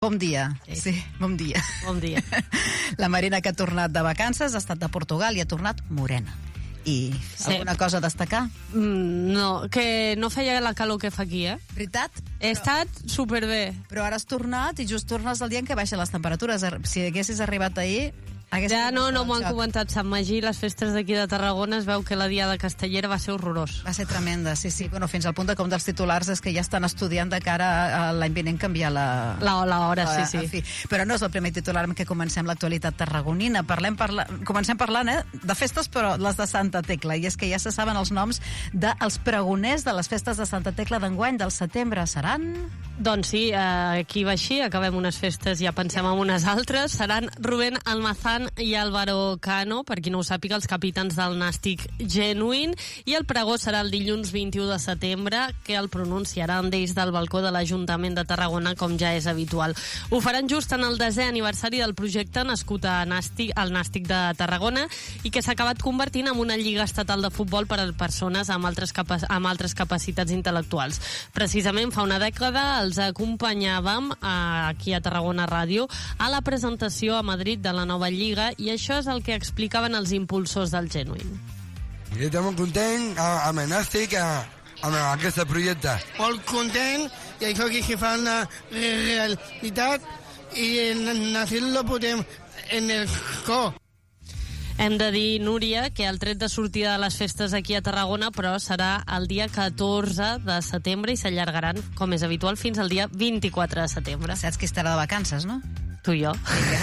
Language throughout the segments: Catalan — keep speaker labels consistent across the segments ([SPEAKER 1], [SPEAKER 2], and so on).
[SPEAKER 1] Bon dia. Sí, bon dia.
[SPEAKER 2] Bon dia.
[SPEAKER 1] La Marina, que ha tornat de vacances, ha estat de Portugal i ha tornat morena. I alguna cosa a destacar?
[SPEAKER 2] No, que no feia la calor que fa aquí,
[SPEAKER 1] Veritat?
[SPEAKER 2] He estat superbé.
[SPEAKER 1] Però ara has tornat i just tornes el dia en què baixen les temperatures. Si haguessis arribat ahir...
[SPEAKER 2] Ja no m'ho han comentat. Sant Magí, les festes d'aquí de Tarragona, es veu que la Diada Castellera va ser horrorós.
[SPEAKER 1] Va ser tremenda, sí. Bueno, fins al punt de com dels titulars és que ja estan estudiant de cara a l'any vinent canviar
[SPEAKER 2] l'hora, sí.
[SPEAKER 1] En fi. Però no és el primer titular amb què comencem l'actualitat tarragonina. Comencem parlant de festes, però les de Santa Tecla. I és que ja se saben els noms dels pregoners de les festes de Santa Tecla d'enguany, del setembre. Seran?
[SPEAKER 2] Doncs sí, aquí va així, acabem unes festes, ja pensem en unes altres. Seran Rubén Almazán i Álvaro Cano, per qui no ho sàpiga, els capitans del Nàstic Genuïn, i el pregó serà el dilluns 21 de setembre, que el pronunciaran des del balcó de l'Ajuntament de Tarragona, com ja és habitual. Ho faran just en el 10è aniversari del projecte nascut al Nàstic de Tarragona i que s'ha acabat convertint en una lliga estatal de futbol per a persones amb altres capacitats intel·lectuals. Precisament fa una dècada els acompanyàvem aquí a Tarragona Ràdio a la presentació a Madrid de la nova lliga, i això és el que explicaven els impulsors del Genuïn.
[SPEAKER 3] Estem molt contents amb el Nàstic, amb aquest projecte.
[SPEAKER 4] Molt content, i això que fa una realitat, i el Nàstic lo posem en el cor.
[SPEAKER 2] Hem de dir, Núria, que el tret de sortida de les festes aquí a Tarragona, però serà el dia 14 de setembre i s'allargaran, com és habitual, fins al dia 24 de setembre.
[SPEAKER 1] Saps qui estarà de vacances, no?
[SPEAKER 2] Tu i jo.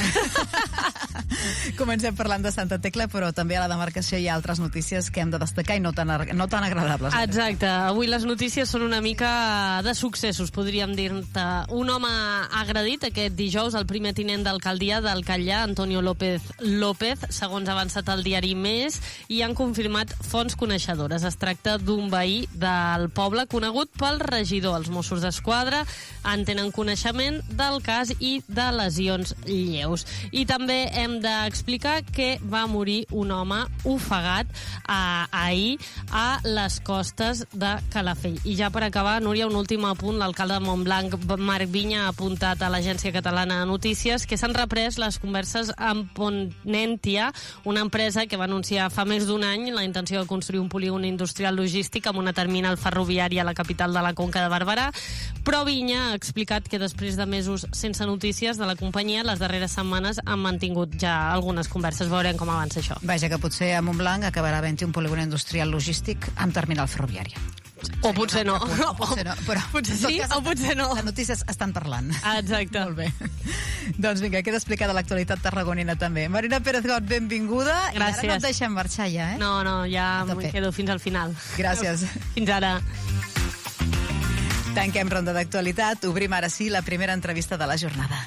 [SPEAKER 1] Comencem parlant de Santa Tecla, però també a la demarcació hi ha altres notícies que hem de destacar i no tan agradables.
[SPEAKER 2] Exacte. Avui les notícies són una mica de successos, podríem dir-te. Un home ha agredit aquest dijous el primer tinent d'alcaldia del Catllar, Antonio López, segons ha avançat el diari Més, i han confirmat fonts coneixedores. Es tracta d'un veí del poble conegut pel regidor. Els Mossos d'Esquadra en tenen coneixement del cas i de lesions lleus. I també hem d'explicar que va morir un home ofegat ahir a les costes de Calafell. I ja per acabar, Núria, un últim apunt. L'alcalde de Montblanc, Marc Vinya, ha apuntat a l'Agència Catalana de Notícies que s'han reprès les converses amb Ponentia, una empresa que va anunciar fa més d'un any la intenció de construir un polígon industrial logístic amb una terminal ferroviària a la capital de la Conca de Barberà, però Vinya ha explicat que després de mesos sense notícies de la companyia, les darreres setmanes han mantingut ja algunes converses. Veurem com avança això.
[SPEAKER 1] Vaja, que potser a Montblanc acabarà havent-hi un polígon industrial logístic amb terminal ferroviària.
[SPEAKER 2] O potser no.
[SPEAKER 1] Potser no, però
[SPEAKER 2] potser sí o potser no.
[SPEAKER 1] Les notícies estan parlant.
[SPEAKER 2] Exacte.
[SPEAKER 1] Molt bé. Doncs vinga, queda explicada l'actualitat tarragonina també. Marina Pérez-Got, benvinguda.
[SPEAKER 2] Gràcies.
[SPEAKER 1] I ara no et deixem marxar ja, eh?
[SPEAKER 2] No, ja m'hi quedo fins al final.
[SPEAKER 1] Gràcies.
[SPEAKER 2] Fins ara.
[SPEAKER 1] Tanquem ronda d'actualitat. Obrim ara sí la primera entrevista de la jornada.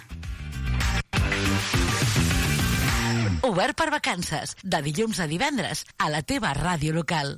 [SPEAKER 5] Obert per vacances, de dilluns a divendres, a la teva ràdio local.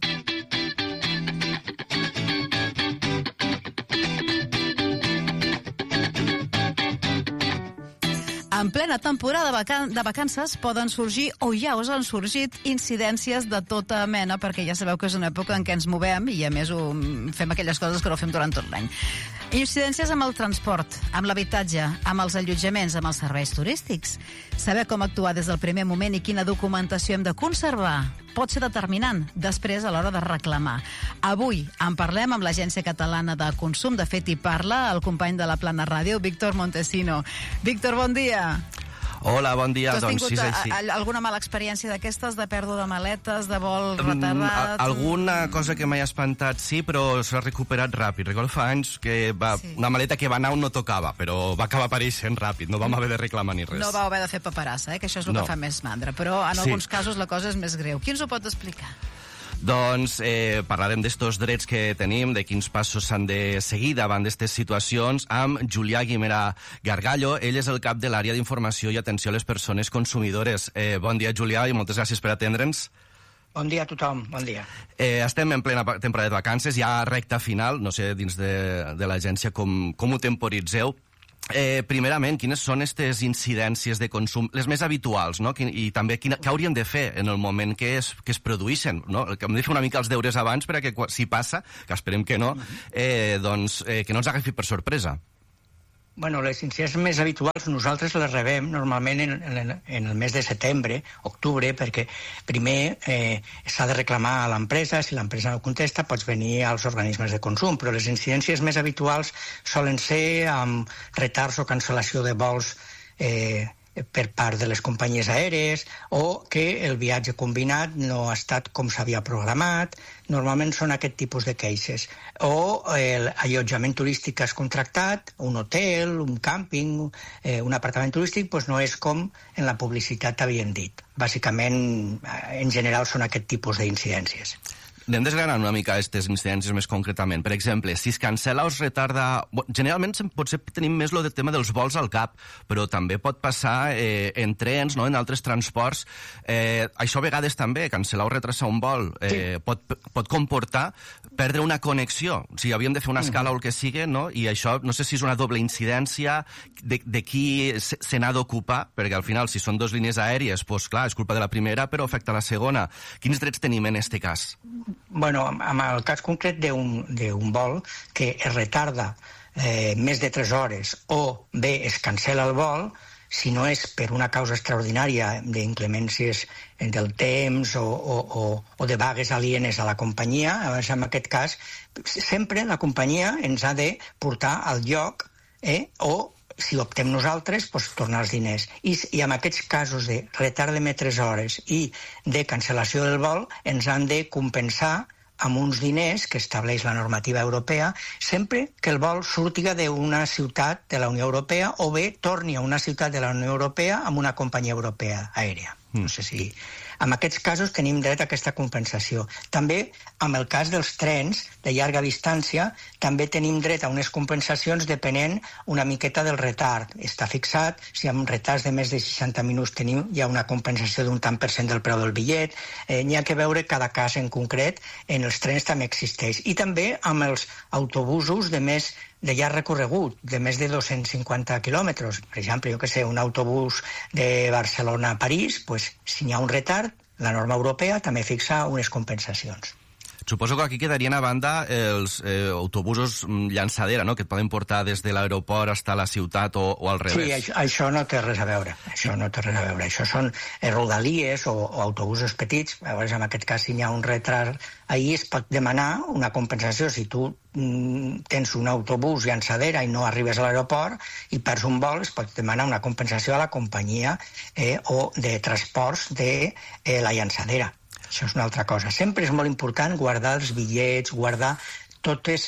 [SPEAKER 1] En plena temporada de vacances poden sorgir, o ja us han sorgit, incidències de tota mena, perquè ja sabeu que és una època en què ens movem i a més fem aquelles coses que no fem durant tot l'any. Incidències amb el transport, amb l'habitatge, amb els allotjaments, amb els serveis turístics. Saber com actuar des del primer moment i quina documentació hem de conservar pot ser determinant després a l'hora de reclamar. Avui en parlem amb l'Agència Catalana de Consum. De fet, hi parla el company de la Plana Ràdio, Víctor Montesino. Víctor, bon dia.
[SPEAKER 6] Hola, bon dia.
[SPEAKER 1] Tu has tingut alguna mala experiència d'aquestes, de pèrdua de maletes, de vol retardat?
[SPEAKER 6] Alguna cosa que m'ha espantat, sí, però s'ha recuperat ràpid. Recordo fa anys que una maleta que va anar on no tocava, però va acabar apareixent ràpid, no vam haver de reclamar ni res.
[SPEAKER 1] No vau haver de fer paperassa, que això és el que fa més mandra, però en alguns casos la cosa és més greu. Qui ens ho pot explicar?
[SPEAKER 6] Doncs parlarem d'estos drets que tenim, de quins passos s'han de seguir davant d'aquestes situacions, amb Julià Guimerà Gargallo. Ell és el cap de l'àrea d'informació i atenció a les persones consumidores. Bon dia, Julià, i moltes gràcies per atendre'ns.
[SPEAKER 7] Bon dia a tothom, bon dia.
[SPEAKER 6] Estem en plena temporada de vacances, ja a recta final, no sé, dins de l'agència com ho temporitzeu. Primerament, quines són aquestes incidències de consum, les més habituals, no? I també què hauríem de fer en el moment que es produeixen, no? Hem de fer una mica els deures abans perquè si passa, que esperem que no, doncs que no ens agafi per sorpresa.
[SPEAKER 7] Bueno, les incidències més habituals nosaltres les rebem normalment en el mes de setembre, octubre, perquè primer s'ha de reclamar a l'empresa, si l'empresa no contesta pots venir als organismes de consum, però les incidències més habituals solen ser amb retards o cancel·lació de vols per part de les companyies aèries o que el viatge combinat no ha estat com s'havia programat. Normalment són aquest tipus de cases. O l'allotjament turístic que has contractat, un hotel, un càmping, un apartament turístic, doncs no és com en la publicitat t'havien dit. Bàsicament, en general, són aquest tipus d'incidències.
[SPEAKER 6] Anem desgranant una mica aquestes incidències més concretament. Per exemple, si es cancel·la o es retarda... Generalment potser tenim més el tema dels vols al cap, però també pot passar en trens, no? En altres transports. Això a vegades també, cancel·lar o retrasar un vol, pot comportar perdre una connexió. O sigui, havíem de fer una escala o el que sigui, no? I això no sé si és una doble incidència, de qui se n'ha d'ocupar, perquè al final, si són dues línies aèries, doncs clar, és culpa de la primera, però afecta la segona. Quins drets tenim en aquest cas?
[SPEAKER 7] Bueno, en el cas concret d'un vol que es retarda més de 3 hores o bé es cancel·la el vol, si no és per una causa extraordinària d'inclemències del temps o de vagues alienes a la companyia, en aquest cas, sempre la companyia ens ha de portar al lloc o si optem nosaltres, doncs tornar els diners. I en aquests casos de retard de més 3 hores i de cancel·lació del vol, ens han de compensar amb uns diners que estableix la normativa europea sempre que el vol surtiga d'una ciutat de la Unió Europea o bé torni a una ciutat de la Unió Europea amb una companyia europea aèria. No sé si... En aquests casos tenim dret a aquesta compensació. També, en el cas dels trens de llarga distància, també tenim dret a unes compensacions depenent una miqueta del retard. Està fixat, si amb retards de més de 60 minuts tenim ja una compensació d'un tant per cent del preu del bitllet. N'hi ha que veure cada cas en concret, en els trens també existeix. I també amb els autobusos de llarg recorregut, de més de 250 quilòmetres. Per exemple, jo que sé, un autobús de Barcelona a París, pues, si hi ha un retard, la norma europea també fixa unes compensacions.
[SPEAKER 6] Suposo que aquí quedarien a banda els autobusos llançadera, no?, que et poden portar des de l'aeroport fins a la ciutat o al revés.
[SPEAKER 7] Sí, això no té res a veure. Això són rodalies o autobusos petits. Llavors, en aquest cas, si hi ha un retard, ahir es pot demanar una compensació. Si tu tens un autobús llançadera i no arribes a l'aeroport i perds un vol, es pot demanar una compensació a la companyia o de transports de la llançadera. Això és una altra cosa. Sempre és molt important guardar els bitllets, guardar totes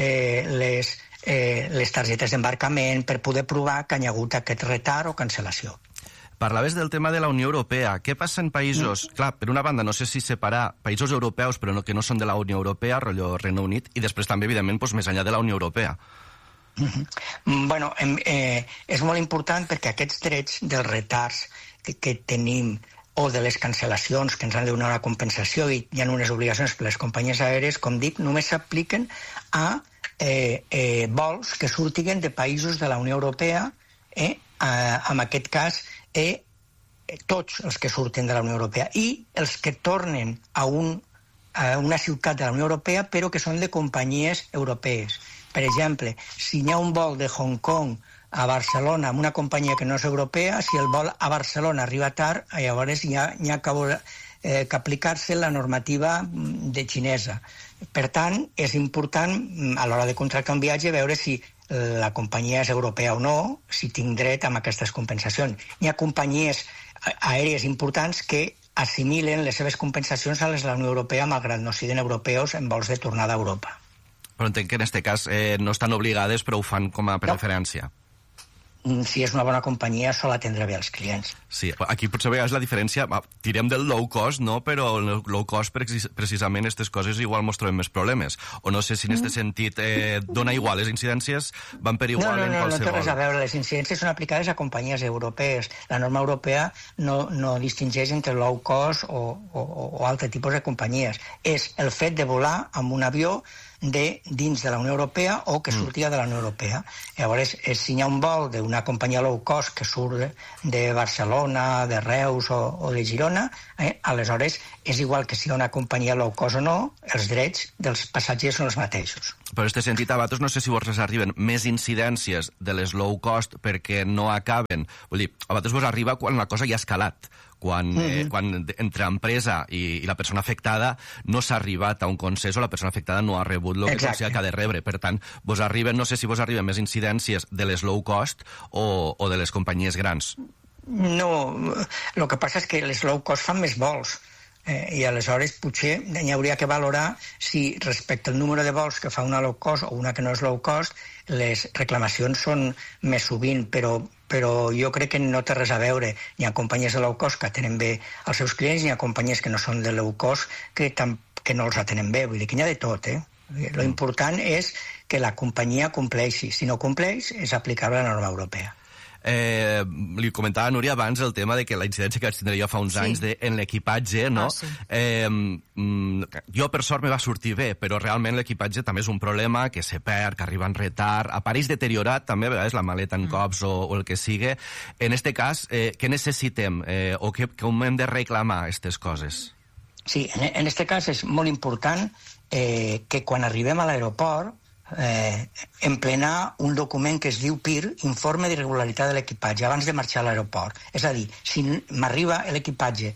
[SPEAKER 7] les targetes d'embarcament per poder provar que hi ha hagut aquest retard o cancel·lació.
[SPEAKER 6] Parlaves del tema de la Unió Europea. Què passa en països... Clar, per una banda, no sé si separar països europeus però que no són de la Unió Europea, rotllo Regne Unit, i després també, evidentment, més enllà de la Unió Europea.
[SPEAKER 7] Bueno, és molt important perquè aquests drets dels retards que tenim o de les cancel·lacions que ens han de donar una compensació i hi ha unes obligacions per les companyies aèries, com dic, només s'apliquen a vols que surtiguen de països de la Unió Europea, en aquest cas, tots els que surten de la Unió Europea i els que tornen a una ciutat de la Unió Europea però que són de companyies europees. Per exemple, si hi ha un vol de Hong Kong a Barcelona amb una companyia que no és europea, si el vol a Barcelona arriba tard, llavors hi ha que aplicar-se la normativa de xinesa. Per tant, és important a l'hora de contractar un viatge veure si la companyia és europea o no, si tinc dret a aquestes compensacions. Hi ha companyies aèries importants que assimilen les seves compensacions a les de la Unió Europea, malgrat no siguin europeus en vols de tornada a Europa.
[SPEAKER 6] Però entenc que en aquest cas no estan obligades, però ho fan com a preferència.
[SPEAKER 7] Si és una bona companyia, sol atendre bé els clients.
[SPEAKER 6] Sí, aquí potser a vegades la diferència... Tirem del low cost, no? Però el low cost, precisament, aquestes coses igual mos trobem més problemes. O no sé si en aquest sentit dona igual. Les incidències van per igual en qualsevol...
[SPEAKER 7] No té res a veure. Les incidències són aplicades a companyies europees. La norma europea no distingeix entre low cost o altre tipus de companyies. És el fet de volar amb un avió dins de la Unió Europea o que sortia de la Unió Europea. Llavors, si hi ha un vol d'una companyia low cost que surt de Barcelona, de Reus o de Girona, aleshores és igual que si hi ha una companyia low cost o no, els drets dels passatgers són els mateixos.
[SPEAKER 6] Per aquest sentit, a vosaltres no sé si vos arriben més incidències de les low cost perquè no acaben. Vull dir, a vosaltres vos arriba quan la cosa ja ha escalat, quan entre empresa i la persona afectada no s'ha arribat a un consens o la persona afectada no ha rebut el que considera que ha de rebre. Per tant, vos arriben, no sé si vos arriben més incidències de les low cost o de les companyies grans.
[SPEAKER 7] No, el que passa és que les low cost fan més vols. I aleshores potser hi hauria que valorar si respecte al número de vols que fa una low cost o una que no és low cost, les reclamacions són més sovint, però jo crec que no té res a veure. Hi ha companyies de low cost que atenen bé els seus clients i hi ha companyies que no són de low cost que no els atenen bé. Vull dir que n'hi ha de tot, Lo important és que la companyia compleixi. Si no compleix, és aplicable la norma europea.
[SPEAKER 6] Li comentava a Núria abans el tema de que la incidència que vaig tindre jo fa uns anys en l'equipatge, no? Jo, per sort, me va sortir bé, però realment l'equipatge també és un problema, que se perd, que arriba en retard, apareix deteriorat també, a vegades la maleta en cops o el que sigui. En este cas, què necessitem o com hem de reclamar aquestes coses?
[SPEAKER 7] Sí, en este cas és molt important que quan arribem a l'aeroport emplenar un document que es diu PIR, Informe d'Irregularitat de l'Equipatge, abans de marxar a l'aeroport. És a dir, si m'arriba l'equipatge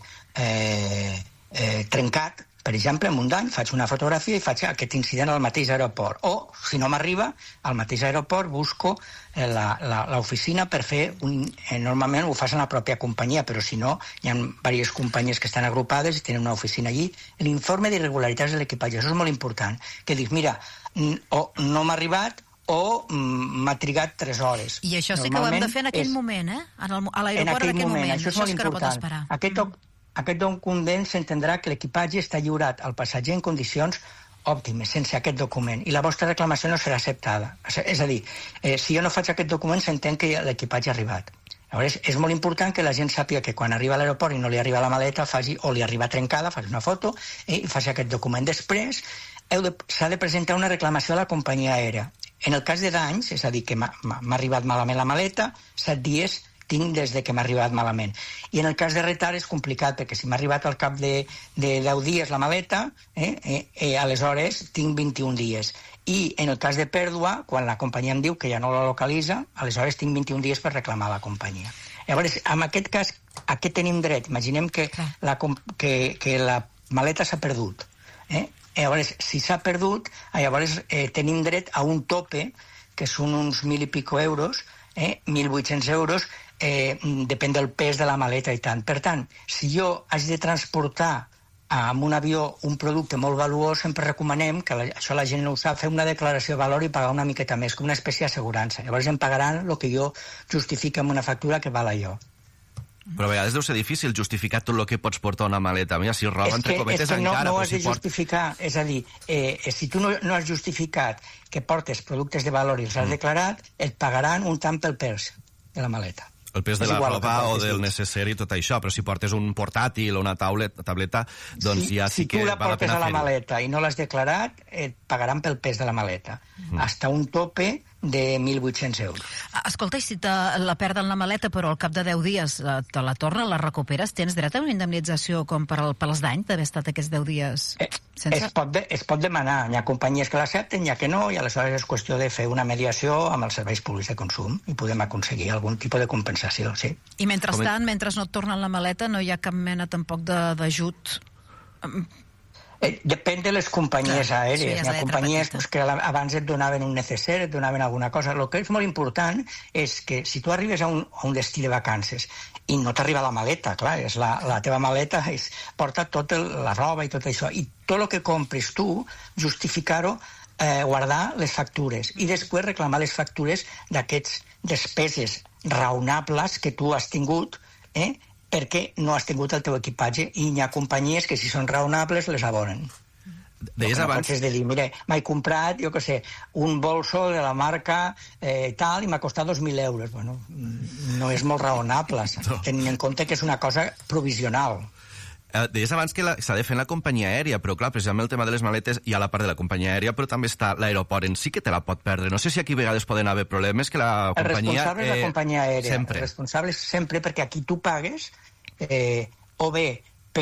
[SPEAKER 7] trencat, per exemple, en un dany, faig una fotografia i faig aquest incident al mateix aeroport. O, si no m'arriba, al mateix aeroport busco l'oficina per fer normalment ho fas en la pròpia companyia, però si no, hi ha diverses companyies que estan agrupades i tenen una oficina allí. L'informe d'irregularitats de l'equipatge, això és molt important, que dius, mira, o no m'ha arribat o m'ha trigat 3 hores.
[SPEAKER 1] I això sí que ho hem de fer en aquell moment, a l'aeroport en aquell moment.
[SPEAKER 7] Això és molt important. Aquest document s'entendrà que l'equipatge està lliurat al passatger en condicions òptimes, sense aquest document, i la vostra reclamació no serà acceptada. És a dir, si jo no faig aquest document, s'entén que l'equipatge ha arribat. Llavors, és molt important que la gent sàpiga que quan arriba a l'aeroport i no li arriba la maleta, o li arriba trencada, faci una foto i faci aquest document. Després, s'ha de presentar una reclamació a la companyia aèria. En el cas de danys, és a dir, que m'ha arribat malament la maleta, 7 dies tinc des que m'ha arribat malament. I en el cas de retard és complicat, perquè si m'ha arribat al cap de 10 dies la maleta, aleshores tinc 21 dies. I en el cas de pèrdua, quan la companyia em diu que ja no la localitza, aleshores tinc 21 dies per reclamar a la companyia. Llavors, en aquest cas, a què tenim dret? Imaginem que la maleta s'ha perdut. Llavors, si s'ha perdut, llavors tenim dret a un tope, que són uns 1.000 i pico euros, 1.800 euros, depèn del pes de la maleta i tant. Per tant, si jo haig de transportar amb un avió un producte molt valuós, sempre recomanem, que això la gent no ho sap, fer una declaració de valor i pagar una miqueta més, com una espècie d'assegurança. Llavors em pagaran el que jo justifico amb una factura que val allò.
[SPEAKER 6] Però a vegades deu ser difícil justificar tot el que pots portar una maleta. Mira, si roba entre cometes encara...
[SPEAKER 7] No has de justificar, és a dir, si tu no has justificat que portes productes de valor i els has declarat, et pagaran un tant pel pes de la maleta.
[SPEAKER 6] El pes de la roba o del necessari i tot això, però si portes un portàtil o una tableta, doncs ja sí que val la pena fer-ho.
[SPEAKER 7] Si tu la portes a la maleta i no l'has declarat, et pagaran pel pes de la maleta. Hasta un tope de 1.800 euros.
[SPEAKER 1] Escolta, i si la perden la maleta, però al cap de 10 dies te la tornen, la recuperes, tens dret a una indemnització com per als danys d'haver estat aquests 10 dies sense...
[SPEAKER 7] Es pot demanar. Hi ha companyies que l'accepten, hi ha que no, i aleshores és qüestió de fer una mediació amb els serveis públics de consum i podem aconseguir algun tipus de compensació, sí.
[SPEAKER 1] I mentrestant, mentre no et tornen la maleta, no hi ha cap mena tampoc d'ajut...
[SPEAKER 7] Depèn de les companyies aèries. Hi ha companyies que abans et donaven un necesser, et donaven alguna cosa. El que és molt important és que si tu arribes a un destí de vacances i no t'arriba la maleta, clar, és la teva maleta porta tota la roba i tot això, i tot el que compris tu, justificar-ho, guardar les factures i després reclamar les factures d'aquests despeses raonables que tu has tingut, perquè no has tingut el teu equipatge, i hi ha companyies que si són raonables les abonen.
[SPEAKER 6] Deies abans...
[SPEAKER 7] És de dir, mira, m'he comprat, jo què sé, un bolso de la marca tal i m'ha costat 2.000 euros. Bueno, no és molt raonable, tenint en compte que és una cosa provisional.
[SPEAKER 6] Deies abans que s'ha de fer en la companyia aèria, però clar, precisament el tema de les maletes hi ha la part de la companyia aèria, però també està l'aeroport en si que te la pot perdre. No sé si aquí a vegades poden haver problemes que la companyia...
[SPEAKER 7] El responsable és la companyia aèria.
[SPEAKER 6] Sempre.
[SPEAKER 7] El responsable és sempre perquè aquí tu pagues o bé per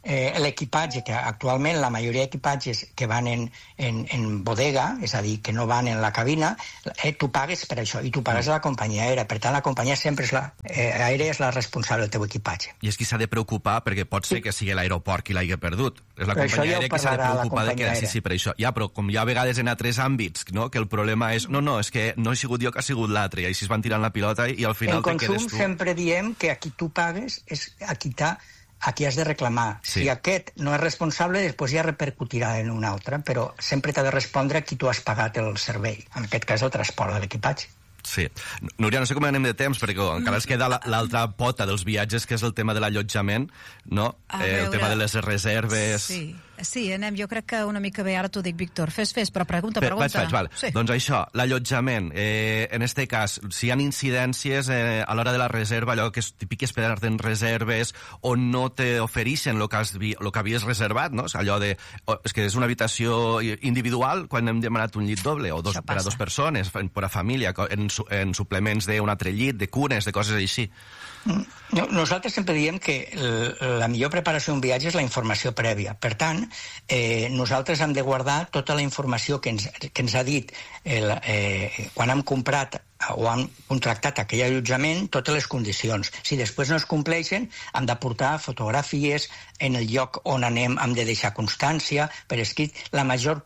[SPEAKER 7] l'equipatge, que actualment la majoria d'equipatges que van en bodega, és a dir, que no van en la cabina, tu pagues per això, i tu pagues a la companyia aèria. Per tant, la companyia sempre aèria és la responsable del teu equipatge.
[SPEAKER 6] I és qui s'ha de preocupar, perquè pot ser que sigui l'aeroport qui l'hagi perdut. És la companyia aèria que s'ha de preocupar de que sí, per això. Ja, però com hi ha vegades en altres àmbits, no?, que el problema és és que no he sigut jo que ha sigut l'altre, i així es van tirant la pilota i al final te quedes tu.
[SPEAKER 7] En consum sempre diem que a qui tu pagues és a qui has de reclamar. Sí. Si aquest no és responsable, després ja repercutirà en un altre, però sempre t'ha de respondre a qui tu has pagat el servei. En aquest cas, el transport de l'equipatge.
[SPEAKER 6] Sí. Núria, no sé com anem de temps, perquè encara ens queda l'altra pota dels viatges, que és el tema de l'allotjament, no? El tema de les reserves...
[SPEAKER 1] Sí, anem, jo crec que una mica bé, ara t'ho dic, Víctor. Fes, però pregunta.
[SPEAKER 6] Vaig, val. Sí. Doncs això, l'allotjament, en este cas, si hi ha incidències a l'hora de la reserva, allò que és típic esperar en reserves, on no t'ofereixen el que havies reservat, no? Allò de... És que és una habitació individual quan hem demanat un llit doble, o per a 2 persones, per a família, en suplements d'un altre llit, de cunes, de coses així.
[SPEAKER 7] Nosaltres sempre diem que la millor preparació d'un viatge és la informació prèvia. Per tant, nosaltres hem de guardar tota la informació que ens ha dit quan hem comprat o hem contractat aquell allotjament, totes les condicions. Si després no es compleixen, hem d'aportar fotografies en el lloc on anem, hem de deixar constància per escrit. La major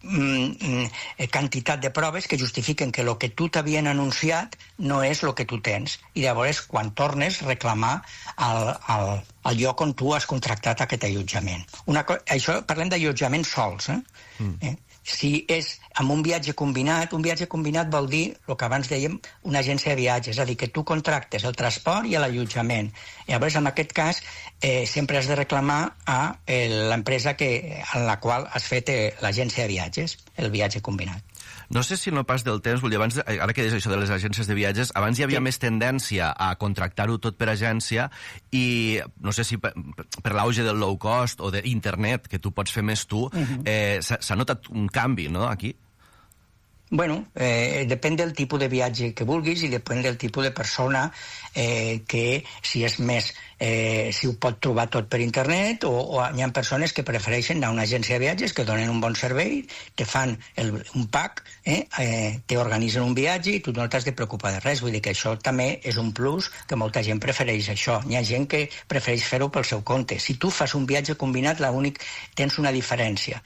[SPEAKER 7] quantitat de proves que justifiquen que el que tu t'havien anunciat no és el que tu tens. I llavors, quan tornes, reclamar al lloc on tu has contractat aquest allotjament. Això parlem d'allotjament sols. Si és amb un viatge combinat vol dir, el que abans dèiem, una agència de viatges, és a dir, que tu contractes el transport i l'allotjament. Llavors, en aquest cas, sempre has de reclamar a l'empresa en la qual has fet l'agència de viatges, el viatge combinat.
[SPEAKER 6] No sé si no pas del temps, abans, ara que deies això de les agències de viatges, abans hi havia més tendència a contractar-ho tot per agència i no sé si per l'auge del low cost o d'internet, que tu pots fer més tu, s'ha notat un canvi, no, aquí?
[SPEAKER 7] Bueno, depèn del tipus de viatge que vulguis i depèn del tipus de persona que si és més si ho pot trobar tot per internet o hi ha persones que prefereixen anar a una agència de viatges que donen un bon servei, te fan un pack, t'organitzen un viatge i tu no t'has de preocupar de res. Vull dir que això també és un plus que molta gent prefereix això. Hi ha gent que prefereix fer-ho pel seu compte. Si tu fas un viatge combinat, l'únic tens una diferència.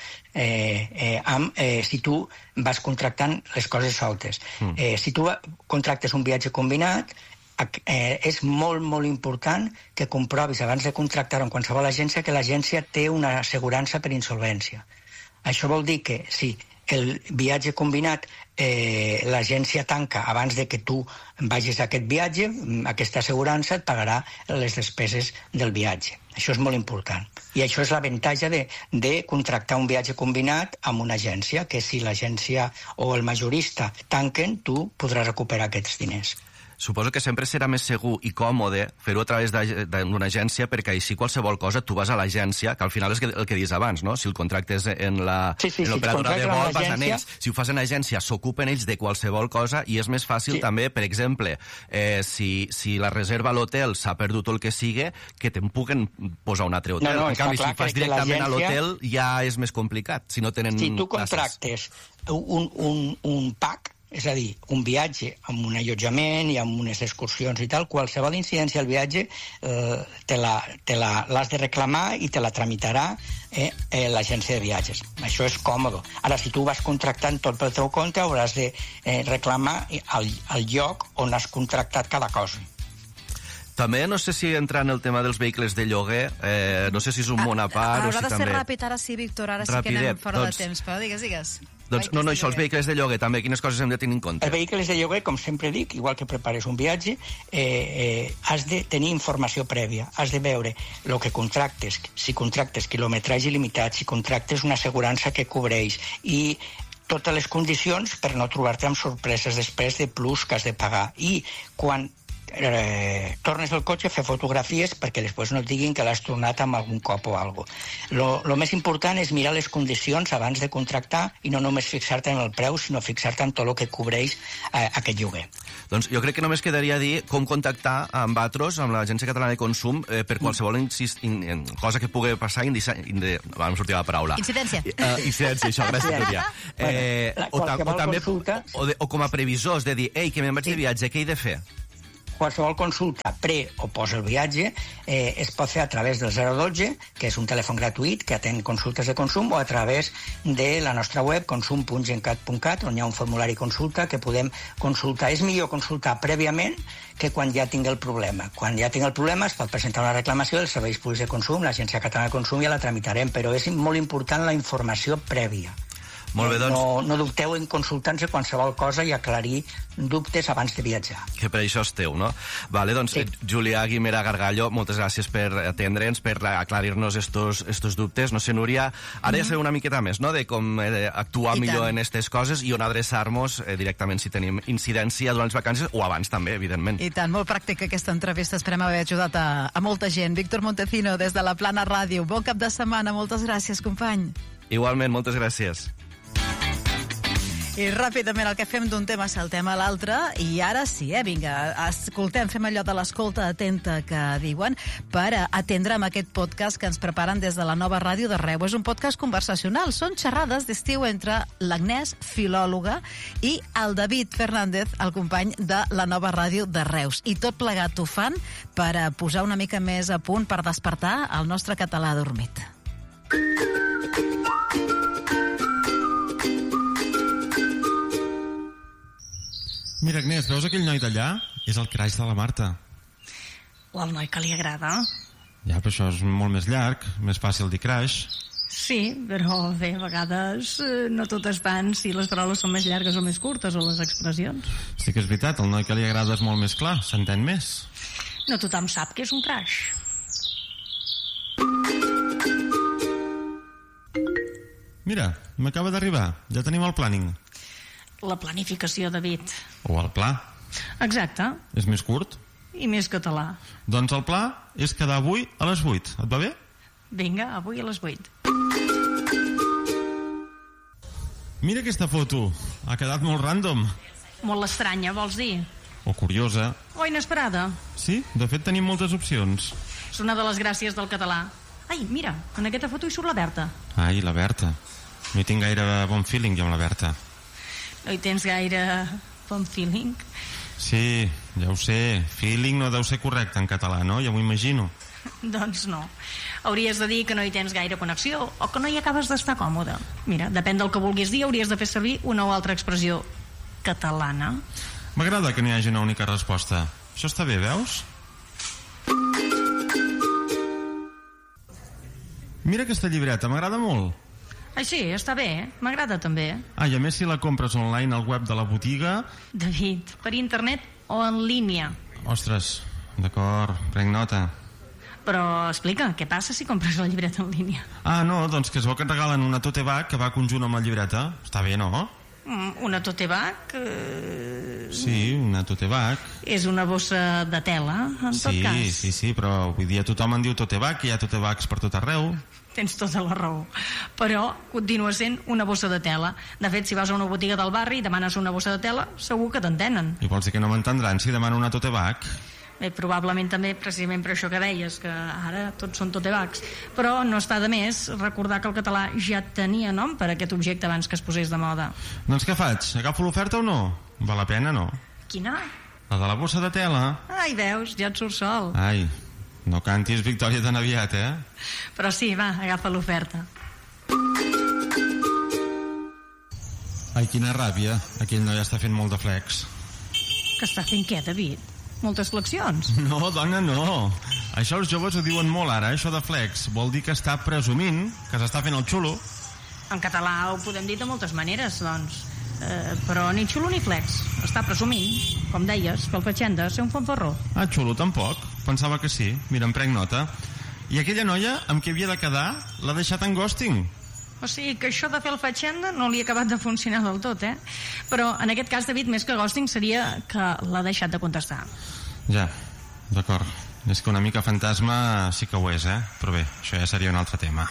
[SPEAKER 7] Si tu vas contractant les coses soltes. Si tu contractes un viatge combinat, és molt, molt important que comprovis abans de contractar en qualsevol agència que l'agència té una assegurança per insolvència. Això vol dir que si el viatge combinat l'agència tanca abans de que tu vagis a aquest viatge, aquesta assegurança et pagarà les despeses del viatge. Això és molt important. I això és l'avantatge de contractar un viatge combinat amb una agència, que si l'agència o el majorista tanquen, tu podràs recuperar aquests diners.
[SPEAKER 6] Suposo que sempre serà més segur i còmode fer-ho a través d'una agència, perquè així qualsevol cosa tu vas a l'agència, que al final és el que dius abans, no? Si el contractes en l'operadora de vol, vas en ells. Si ho fas en agència, s'ocupen ells de qualsevol cosa i és més fàcil també, per exemple, si la reserva a l'hotel s'ha perdut el que sigui, que te'n puguen posar un altre hotel. En canvi, si fas directament a l'hotel ja és més complicat, si no tenen places.
[SPEAKER 7] Si tu contractes un pack, és a dir, un viatge amb un allotjament i amb unes excursions i tal, qualsevol incidència al viatge l'has de reclamar i te la tramitarà l'agència de viatges. Això és còmode. Ara, si tu vas contractant tot pel teu compte, hauràs de reclamar al lloc on has contractat cada cosa.
[SPEAKER 6] També no sé si entrar en el tema dels vehicles de lloguer, no sé si és un món a part o si també...
[SPEAKER 1] Haurà de ser ràpid, ara sí, Víctor, ara sí que anem fora de temps, però digues.
[SPEAKER 6] Doncs no, això, els vehicles de lloguer també, quines coses hem de tenir en compte?
[SPEAKER 7] Els vehicles de lloguer, com sempre dic, igual que prepares un viatge, has de tenir informació prèvia, has de veure el que contractes, si contractes quilometratge il·limitat, si contractes una assegurança que cobreix i totes les condicions per no trobar-te amb sorpreses després de plus que has de pagar. I quan tornes el cotxe a fer fotografies perquè després no et diguin que l'has tornat amb algun cop o alguna cosa. Lo més important és mirar les condicions abans de contractar i no només fixar-te en el preu, sinó fixar-te en tot el que cobreix aquest lloguer.
[SPEAKER 6] Doncs jo crec que només quedaria dir com contactar amb Atros, amb l'Agència Catalana de Consum, per qualsevol cosa que pugui passar, vam sortir la paraula.
[SPEAKER 1] Incidència.
[SPEAKER 6] Incidència, això, gràcies, Núria. O com a previsors de dir, ei, que me'n vaig de viatge, què he de fer?
[SPEAKER 7] Qualsevol consulta pre o post el viatge es pot fer a través del 012, que és un telèfon gratuït que atén consultes de consum, o a través de la nostra web consum.gencat.cat, on hi ha un formulari consulta que podem consultar. És millor consultar prèviament que quan ja tinc el problema. Quan ja tinc el problema es pot presentar una reclamació dels serveis públics de consum, l'Agència Catalana de Consum, ja la tramitarem, però és molt important la informació prèvia.
[SPEAKER 6] Molt bé, doncs...
[SPEAKER 7] No dubteu en consultar-nos qualsevol cosa i aclarir dubtes abans de viatjar.
[SPEAKER 6] Que per això esteu, no? Vale, doncs, sí. Julià Guimera Gargallo, moltes gràcies per atendre'ns, per aclarir-nos estos dubtes. No sé, Núria, ara ja sabeu una miqueta més, no?, de com actuar millor en aquestes coses i on adreçar-nos directament si tenim incidència durant les vacances o abans també, evidentment.
[SPEAKER 1] I tant, molt pràctica aquesta entrevista. Esperem haver ajudat a molta gent. Víctor Montecino, des de la Plana Ràdio. Bon cap de setmana. Moltes gràcies, company.
[SPEAKER 6] Igualment, moltes gràcies.
[SPEAKER 1] I ràpidament el que fem d'un tema saltem a l'altre, i ara sí, vinga, escoltem, fem allò de l'escolta atenta que diuen, per atendre amb aquest podcast que ens preparen des de la Nova Ràdio de Reus. És un podcast conversacional, són xerrades d'estiu entre l'Agnès, filòloga, i el David Fernández, el company de la Nova Ràdio de Reus. I tot plegat ho fan per posar una mica més a punt, per despertar el nostre català adormit.
[SPEAKER 8] Mira, Agnès, veus aquell noi d'allà? És el crash de la Marta.
[SPEAKER 9] O el noi que li agrada.
[SPEAKER 8] Ja, però això és molt més llarg, més fàcil dir crash.
[SPEAKER 9] Sí, però bé, a vegades no totes van si les paraules són més llargues o més curtes, o les expressions.
[SPEAKER 8] Sí que és veritat, el noi que li agrada és molt més clar, s'entén més.
[SPEAKER 9] No tothom sap què és un crash.
[SPEAKER 8] Mira, m'acaba d'arribar, ja tenim el planning.
[SPEAKER 9] La planificació, David.
[SPEAKER 8] O el pla.
[SPEAKER 9] Exacte.
[SPEAKER 8] És més curt?
[SPEAKER 9] I més català.
[SPEAKER 8] Doncs el pla és quedar avui a les 8. Et va bé?
[SPEAKER 9] Vinga, avui a les 8.
[SPEAKER 8] Mira aquesta foto. Ha quedat molt random.
[SPEAKER 9] Molt estranya, vols dir?
[SPEAKER 8] O curiosa.
[SPEAKER 9] O inesperada.
[SPEAKER 8] Sí, de fet tenim moltes opcions.
[SPEAKER 9] És una de les gràcies del català. Ai, mira, en aquesta foto hi surt la Berta.
[SPEAKER 8] Ai, la Berta. No hi tinc gaire bon feeling jo amb la Berta.
[SPEAKER 9] No hi tens gaire bon feeling?
[SPEAKER 8] Sí, ja ho sé. Feeling no deu ser correcte en català, no? Ja m'ho imagino.
[SPEAKER 9] Doncs no. Hauries de dir que no hi tens gaire connexió o que no hi acabes d'estar còmode. Mira, depèn del que vulguis dir, hauries de fer servir una o altra expressió catalana.
[SPEAKER 8] M'agrada que no hi hagi una única resposta. Això està bé, veus? Mira aquesta llibreta, m'agrada molt.
[SPEAKER 9] Ai, sí, està bé, m'agrada també.
[SPEAKER 8] Ah, i a més si la compres online al web de la botiga...
[SPEAKER 9] David, per internet o en línia?
[SPEAKER 8] Ostres, d'acord, prenc nota.
[SPEAKER 9] Però explica, què passa si compres la llibreta en línia?
[SPEAKER 8] Ah, no, doncs que es veu que et regalen una tote bag que va conjunt amb la llibreta. Està bé, no?
[SPEAKER 9] Una tote bag?
[SPEAKER 8] Sí, una tote bag.
[SPEAKER 9] És una bossa de tela, en tot cas.
[SPEAKER 8] Sí, però avui dia tothom en diu tote bag, hi ha tote bags per tot arreu.
[SPEAKER 9] Tens tota la raó. Però continua sent una bossa de tela. De fet, si vas a una botiga del barri i demanes una bossa de tela, segur que t'entenen.
[SPEAKER 8] I vols dir que no m'entendran si demano una tote bag?
[SPEAKER 9] Bé, probablement també, precisament per això que deies, que ara tots són tote bags. Però no està de més recordar que el català ja tenia nom per aquest objecte abans que es posés de moda.
[SPEAKER 8] Doncs què faig? Agafo l'oferta o no? Val la pena, no?
[SPEAKER 9] Quina?
[SPEAKER 8] La de la bossa de tela.
[SPEAKER 9] Ai, veus, ja et surt sol.
[SPEAKER 8] Ai, no cantis victòria tan aviat, eh?
[SPEAKER 9] Però sí, va, agafa l'oferta.
[SPEAKER 8] Ai, quina ràbia. Aquell noi està fent molt de flex.
[SPEAKER 9] Que està fent què, David? Moltes flexions?
[SPEAKER 8] No, dona, no. Això els joves ho diuen molt ara, això de flex. Vol dir que està presumint, que s'està fent el xulo.
[SPEAKER 9] En català ho podem dir de moltes maneres, doncs. Però ni xulo ni flex. Està presumint, com deies, que el fatxenda ser un fanfarró.
[SPEAKER 8] Ah, xulo tampoc. Pensava que sí. Mira, em prenc nota. I aquella noia amb què havia de quedar l'ha deixat en ghosting.
[SPEAKER 9] O sigui que això de fer el fatxenda no li ha acabat de funcionar del tot, eh? Però en aquest cas, David, més que ghosting seria que l'ha deixat de contestar.
[SPEAKER 8] Ja, d'acord. És que una mica fantasma sí que ho és, Però bé, això ja seria un altre tema.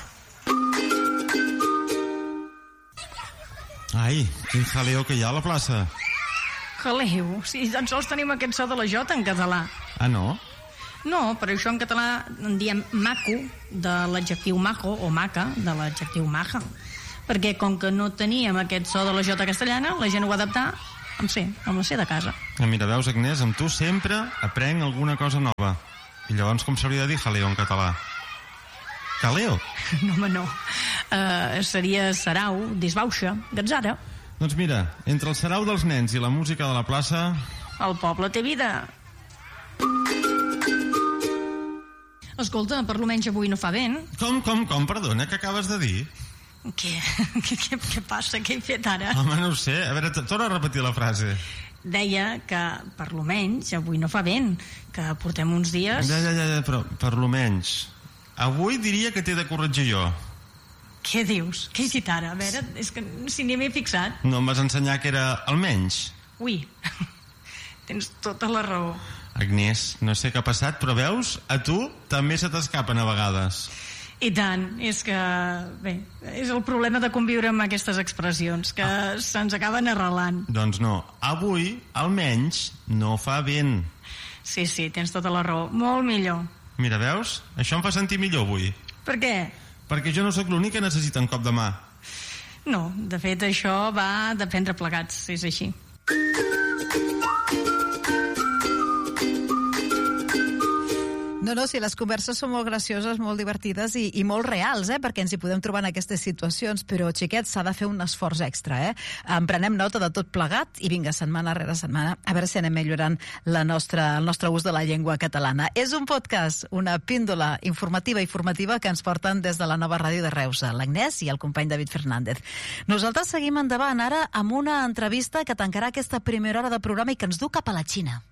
[SPEAKER 8] Ai, quin jaleo que hi ha a la plaça.
[SPEAKER 9] Jaleo? Si tan sols tenim aquest so de la J en català.
[SPEAKER 8] Ah, no?
[SPEAKER 9] No, per això en català en diem maco, de l'adjectiu majo, o maca, de l'adjectiu maja. Perquè com que no teníem aquest so de la J castellana, la gent ho va adaptar amb la C de casa.
[SPEAKER 8] Mira, veus, Agnès, amb tu sempre aprenc alguna cosa nova. I llavors com s'hauria de dir jaleo en català? Caleo?
[SPEAKER 9] No, home, no. Seria sarau, disbauxa, gatzara.
[SPEAKER 8] Doncs mira, entre el sarau dels nens i la música de la plaça...
[SPEAKER 9] El poble té vida. Escolta, per lo menys avui no fa vent.
[SPEAKER 8] Com? Perdona, què acabes de dir?
[SPEAKER 9] Què passa? Què he fet ara?
[SPEAKER 8] Home, no ho sé. A veure, torna a repetir la frase.
[SPEAKER 9] Deia que, per lo menys, avui no fa vent, que portem uns dies...
[SPEAKER 8] Ja, però per lo menys... Avui diria que t'he de corregir jo.
[SPEAKER 9] Què dius? Què he dit ara? A veure, és que si ni m'he fixat.
[SPEAKER 8] No em vas ensenyar que era almenys?
[SPEAKER 9] Ui, tens tota la raó.
[SPEAKER 8] Agnès, no sé què ha passat, però veus, a tu també se t'escapen a vegades.
[SPEAKER 9] I tant, és que... Bé, és el problema de conviure amb aquestes expressions, que se'ns acaben arrelant.
[SPEAKER 8] Doncs no, avui, almenys, no fa vent.
[SPEAKER 9] Sí, tens tota la raó, molt millor.
[SPEAKER 8] Mira, veus? Això em fa sentir millor avui.
[SPEAKER 9] Per què?
[SPEAKER 8] Perquè jo no sóc l'únic que necessita un cop de mà.
[SPEAKER 9] No, de fet això va dependre plegats, és així.
[SPEAKER 1] No, si les converses són molt gracioses, molt divertides i molt reals, perquè ens hi podem trobar en aquestes situacions, però, xiquets, s'ha de fer un esforç extra, En prenem nota de tot plegat i vinga, setmana rere setmana, a veure si anem millorant el nostre ús de la llengua catalana. És un podcast, una píndola informativa i formativa que ens porten des de la nova ràdio de Reus, l'Agnès i el company David Fernández. Nosaltres seguim endavant ara amb una entrevista que tancarà aquesta primera hora de programa i que ens du cap a la Xina.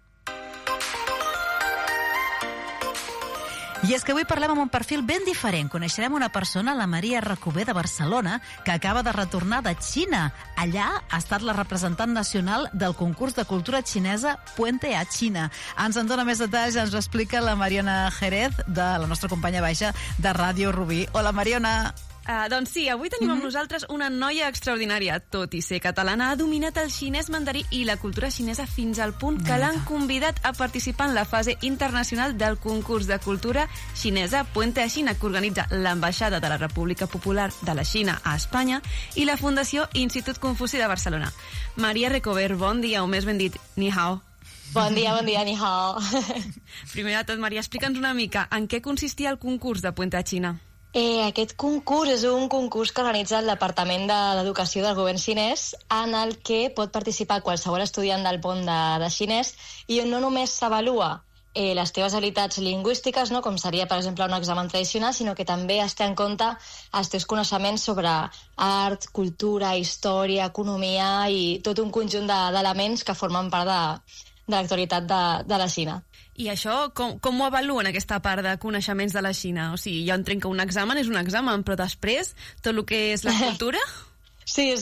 [SPEAKER 1] I és que avui parlem amb un perfil ben diferent. Coneixerem una persona, la Maria Recober de Barcelona, que acaba de retornar de Xina. Allà ha estat la representant nacional del concurs de cultura xinesa Puente a China. Ens en dona més detalls, ens ho explica la Mariona Jerez, de la nostra companya baixa de Ràdio Rubí. Hola, Mariona.
[SPEAKER 10] Doncs sí, avui tenim amb nosaltres una noia extraordinària. Tot i ser catalana, ha dominat el xinès mandarí i la cultura xinesa fins al punt que l'han convidat a participar en la fase internacional del concurs de cultura xinesa Puente a Xina, que organitza l'Ambaixada de la República Popular de la Xina a Espanya i la Fundació Institut Confuci de Barcelona. Maria Recober, bon dia, o més ben dit, ni hao.
[SPEAKER 11] Bon dia, ni hao.
[SPEAKER 10] Primer de tot, Maria, explica'ns una mica en què consistia el concurs de Puente a Xina.
[SPEAKER 11] Aquest concurs és un concurs que organitza el Departament d'Educació del govern xinès, en el que pot participar qualsevol estudiant del món de xinès i on no només s'avalua les teves habilitats lingüístiques, com seria, per exemple, un examen tradicional, sinó que també es té en compte els teus coneixements sobre art, cultura, història, economia i tot un conjunt d'elements que formen part de l'actualitat de la Xina.
[SPEAKER 10] I això, com ho avaluen, aquesta part de coneixements de la Xina? O sigui, jo entenc que un examen és un examen, però després, tot el que és la cultura...
[SPEAKER 11] Sí,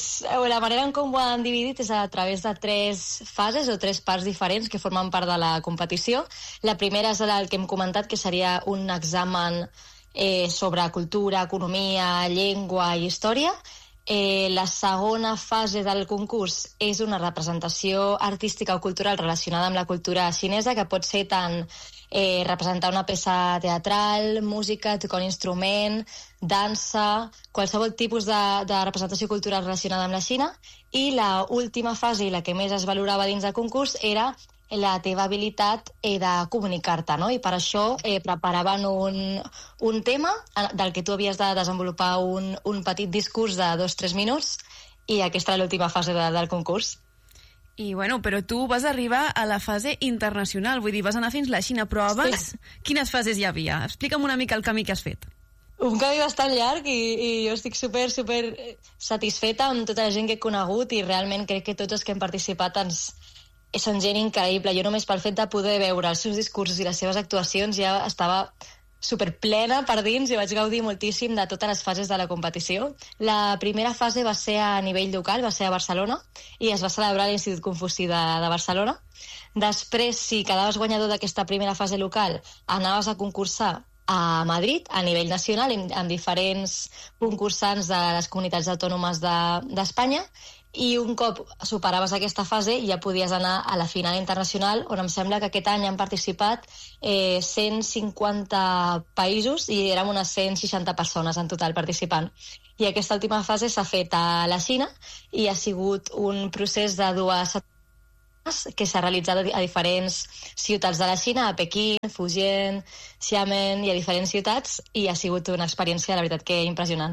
[SPEAKER 11] la manera en com ho han dividit és a través de 3 fases o 3 parts diferents que formen part de la competició. La primera és el que hem comentat, que seria un examen sobre cultura, economia, llengua i història. La segona fase del concurs és una representació artística o cultural relacionada amb la cultura xinesa, que pot ser tant representar una peça teatral, música, tocar un instrument, dansa, qualsevol tipus de representació cultural relacionada amb la Xina. I la última fase, i la que més es valorava dins del concurs, era la teva habilitat de comunicar-te, no? I per això preparaven un tema del que tu havies de desenvolupar un petit discurs de 2-3 minuts, i aquesta era l'última fase del concurs.
[SPEAKER 10] I bueno, però tu vas arribar a la fase internacional, vull dir, vas anar fins a la Xina, però abans, quines fases hi havia? Explica'm una mica el camí que has fet.
[SPEAKER 11] Un camí bastant llarg i jo estic super satisfeta amb tota la gent que he conegut i realment crec que tots els que hem participat són gent increïble. Jo només pel fet de poder veure els seus discursos i les seves actuacions ja estava superplena per dins i vaig gaudir moltíssim de totes les fases de la competició. La primera fase va ser a nivell local, va ser a Barcelona, i es va celebrar a l'Institut Confuci de Barcelona. Després, si quedaves guanyador d'aquesta primera fase local, anaves a concursar a Madrid, a nivell nacional, amb diferents concursants de les comunitats autònomes d'Espanya, i un cop superaves aquesta fase ja podies anar a la final internacional, on em sembla que aquest any han participat 150 països i érem unes 160 persones en total participant. I aquesta última fase s'ha fet a la Xina i ha sigut un procés de 2 setmanes que s'ha realitzat a diferents ciutats de la Xina, a Pequín, Fujian, Xiamen i a diferents ciutats, i ha sigut una experiència, la veritat, que impressionant.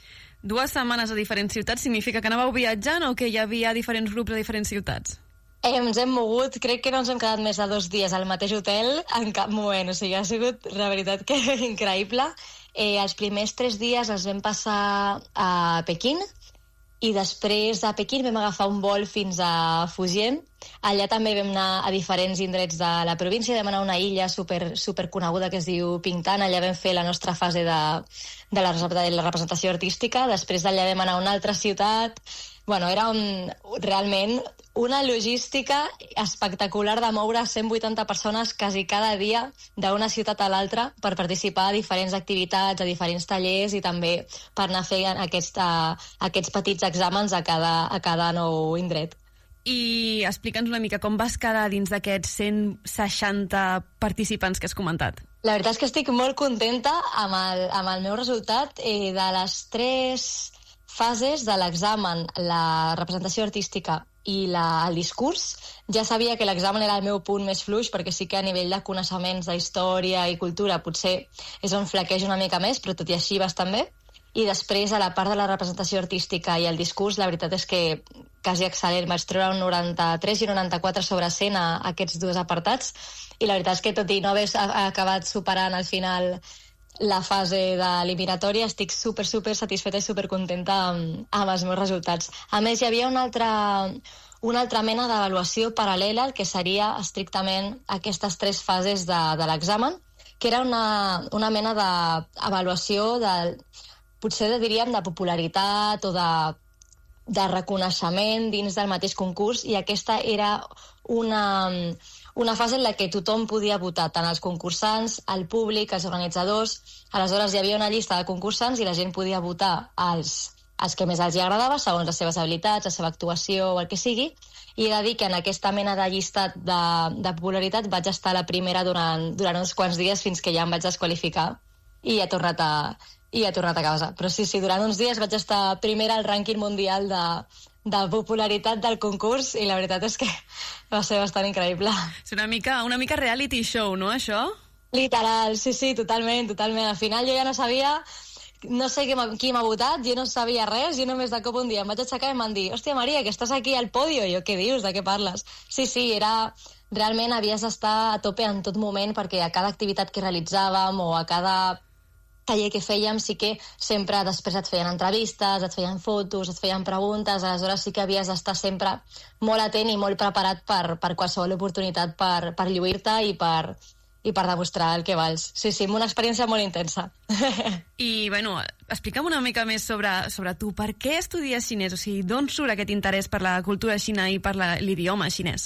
[SPEAKER 10] 2 setmanes a diferents ciutats significa que anàveu viatjant o que hi havia diferents grups a diferents ciutats?
[SPEAKER 11] Ens hem mogut, crec que no ens hem quedat més de 2 dies al mateix hotel en cap moment, o sigui, ha sigut, la veritat, que increïble. Els primers 3 dies els vam passar a Pequín, i després de Pequín vam agafar un vol fins a Fujian. Allà també vam anar a diferents indrets de la província, vam anar a una illa super coneguda que es diu Pingtan, allà vam fer la nostra fase de la representació artística, després d'allà vam anar a una altra ciutat. Bueno, era realment una logística espectacular de moure 180 persones quasi cada dia d'una ciutat a l'altra per participar a diferents activitats, a diferents tallers i també per anar fent aquests petits exàmens a cada nou indret.
[SPEAKER 10] I explica'ns una mica com vas quedar dins d'aquests 160 participants que has comentat.
[SPEAKER 11] La veritat és que estic molt contenta amb el meu resultat. De les 3 fases de l'examen, la representació artística i el discurs, ja sabia que l'examen era el meu punt més fluix, perquè sí que a nivell de coneixements de història i cultura potser és on flaquejo una mica més, però tot i així bastant bé. I després, a la part de la representació artística i el discurs, la veritat és que quasi excel·lent. Vaig treure un 93 i un 94 sobre 100 a aquests 2 apartats, i la veritat és que tot i no haver acabat superant al final la fase d'eliminatòria, estic super satisfeta i super contenta amb els meus resultats. A més, hi havia una altra mena d'avaluació paral·lela, que seria estrictament aquestes 3 fases de l'examen, que era una mena d'avaluació potser diríem de popularitat o de reconeixement dins del mateix concurs, i aquesta era una fase en la que tothom podia votar, tant els concursants, el públic, els organitzadors. Aleshores hi havia una llista de concursants i la gent podia votar els que més els agradava, segons les seves habilitats, la seva actuació o el que sigui, i he de dir que en aquesta mena de llistat de popularitat vaig estar la primera durant uns quants dies fins que ja em vaig desqualificar i he tornat a casa. Però sí, durant uns dies vaig estar primera al rànquing mundial de popularitat del concurs, i la veritat és que va ser bastant increïble.
[SPEAKER 10] És una mica reality show, no, això?
[SPEAKER 11] Literal, sí, totalment. Al final jo ja no sabia, no sé qui m'ha votat, jo no sabia res, jo només de cop un dia em vaig aixecar i em van dir: hòstia, Maria, que estàs aquí al podio. Jo, què dius? De què parles? Sí, realment havies d'estar a tope en tot moment, perquè a cada activitat que realitzàvem o a cada taller que fèiem sí que sempre després et feien entrevistes, et feien fotos, et feien preguntes, aleshores sí que havies d'estar sempre molt atent i molt preparat per qualsevol oportunitat per lluir-te i per demostrar el que vals. Sí, una experiència molt intensa.
[SPEAKER 10] I, bueno, explica'm una mica més sobre tu. Per què estudies xinès? O sigui, d'on surt aquest interès per la cultura xina i per l'idioma xinès?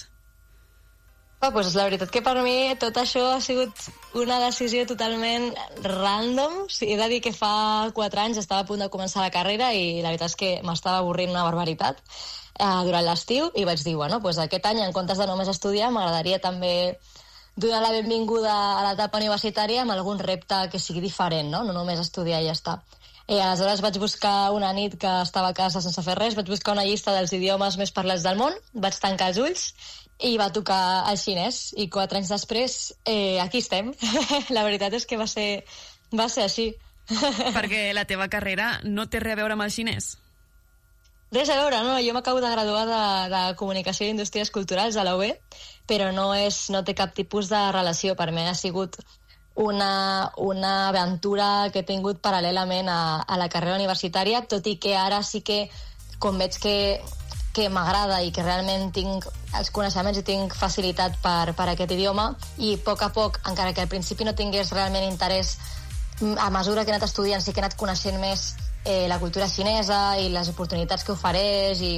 [SPEAKER 11] Pues la veritat que per mi tot això ha sigut una decisió totalment random. Sí, he de dir que fa 4 anys estava a punt de començar la carrera i la veritat és que m'estava avorrint una barbaritat durant l'estiu, i vaig dir, bueno, pues aquest any, en comptes de només estudiar, m'agradaria també donar la benvinguda a l'etapa universitària amb algun repte que sigui diferent, no només estudiar i ja està. Aleshores vaig buscar una nit que estava a casa sense fer res, vaig buscar una llista dels idiomes més parlats del món, vaig tancar els ulls i va tocar el xinès, i 4 anys després aquí estem. La veritat és que va ser així.
[SPEAKER 10] Perquè la teva carrera no té res a veure amb el xinès?
[SPEAKER 11] Res a veure, no. Jo m'acabo de graduar de Comunicació i Indústries Culturals a la UB, però no té cap tipus de relació. Per mi ha sigut una aventura que he tingut paral·lelament a la carrera universitària, tot i que ara sí que, com veig que m'agrada i que realment tinc els coneixements i tinc facilitat per aquest idioma, i a poc, encara que al principi no tingués realment interès, a mesura que he anat estudiant sí que he anat coneixent més la cultura xinesa i les oportunitats que ofereix,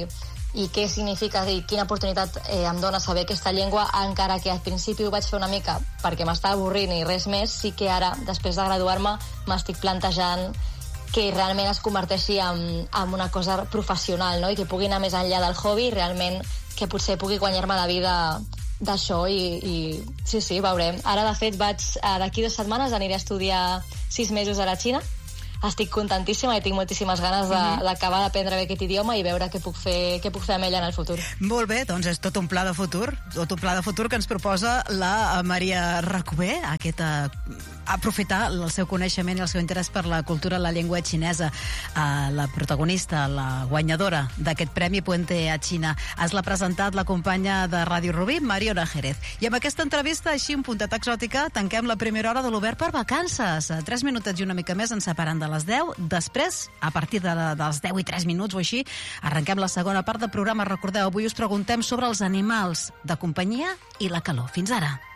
[SPEAKER 11] i què significa i quina oportunitat em dona saber aquesta llengua, encara que al principi ho vaig fer una mica perquè m'estava avorrint i res més, sí que ara, després de graduar-me, m'estic plantejant que realment es converteixi en una cosa professional, no? I que pugui anar més enllà del hobby, realment que potser pugui guanyar-me la vida d'això i sí, veurem. Ara, de fet, d'aquí 2 setmanes aniré a estudiar 6 mesos a la Xina. Estic contentíssima i tinc moltíssimes ganes d'acabar d'aprendre bé aquest idioma i veure què puc fer amb ella en el futur.
[SPEAKER 1] Molt bé, doncs és tot un pla de futur, que ens proposa la Maria Recober, aprofitar el seu coneixement i el seu interès per la cultura, la llengua xinesa. La protagonista, la guanyadora d'aquest Premi Puente a Xina. Es l'ha presentat la companya de Ràdio Rubí, Mariona Jerez. I amb aquesta entrevista, així, un puntet exòtica, tanquem la primera hora de l'Obert per Vacances. 3 minutets i una mica més ens separen de les 10. Després, a partir dels 10 i 3 minuts o així, arrenquem la segona part del programa. Recordeu, avui us preguntem sobre els animals de companyia i la calor. Fins ara.